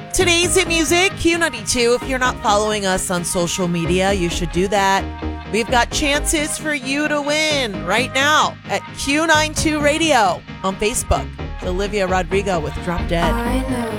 Today's hit music, Q92. If you're not following us on social media, you should do that. We've got chances for you to win right now at Q92 Radio on Facebook. It's Olivia Rodrigo with Drop Dead. I know.